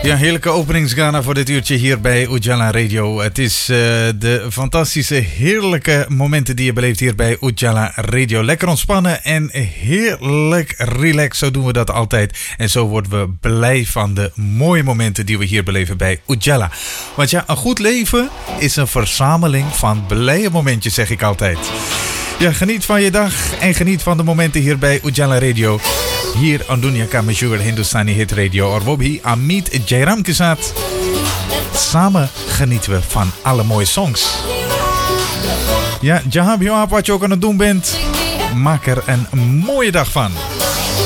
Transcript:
Ja, heerlijke openingsgana voor dit uurtje hier bij Ujala Radio. Het is de fantastische, heerlijke momenten die je beleeft hier bij Ujala Radio. Lekker ontspannen en heerlijk relaxed. Zo doen we dat altijd. En zo worden we blij van de mooie momenten die we hier beleven bij Ujala. Want ja, een goed leven is een verzameling van blije momentjes, zeg ik altijd. Ja, geniet van je dag en geniet van de momenten hier bij Ujala Radio. Hier aan Dunia Ka Mashhur Hindustani Hit Radio. और वो भी Amit Jairam के साथ. Samen genieten we van alle mooie songs. Ja, jahab je op wat je ook aan het doen bent. Maak er een mooie dag van.